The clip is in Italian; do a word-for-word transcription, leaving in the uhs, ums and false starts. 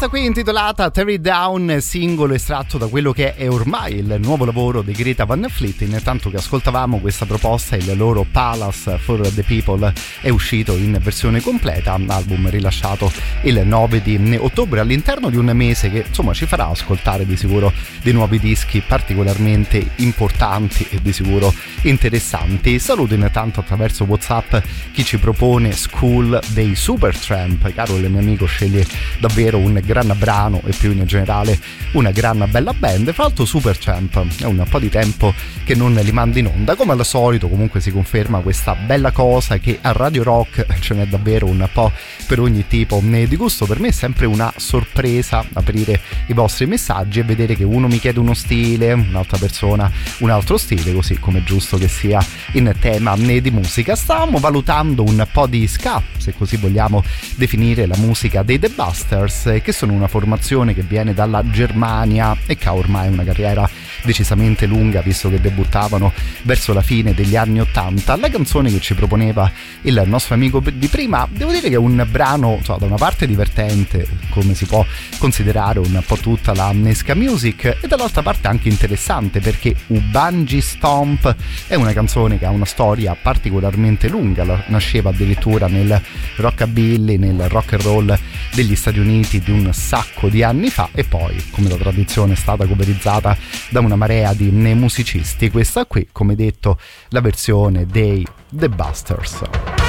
Questa qui è intitolata Tear It Down, singolo estratto da quello che è ormai il nuovo lavoro di Greta Van Fleet. Intanto che ascoltavamo questa proposta, il loro Palace for the People è uscito in versione completa, album rilasciato il nove di ottobre, all'interno di un mese che insomma ci farà ascoltare di sicuro dei nuovi dischi particolarmente importanti e di sicuro interessanti. Saluto intanto attraverso WhatsApp chi ci propone School dei Supertramp. Caro il mio amico, sceglie davvero un gran brano e più in generale una gran bella band. Fra l'altro Supertramp è un po' di tempo che non li mandi in onda, come al solito. Comunque si conferma questa bella cosa che a Radio Rock ce n'è davvero un po' per ogni tipo di gusto. Per me è sempre una sorpresa aprire i vostri messaggi e vedere che uno mi chiede uno stile, un'altra persona un altro stile, così come è giusto che sia in tema di musica. Stavamo valutando un po' di ska, se così vogliamo definire la musica dei The Busters, che sono una formazione che viene dalla Germania e che ha ormai una carriera decisamente lunga, visto che debuttavano verso la fine degli anni ottanta. La canzone che ci proponeva il nostro amico di prima, devo dire che è un brano, cioè, da una parte divertente, come si può considerare un po' tutta la ska music, e dall'altra parte anche interessante, perché Ubangi Stomp è una canzone che ha una storia particolarmente lunga. Nasceva addirittura nel rockabilly, nel rock and roll degli Stati Uniti di un sacco di anni fa, e poi, come la tradizione, è stata coverizzata da una marea di musicisti. Questa qui, come detto, la versione dei The Busters.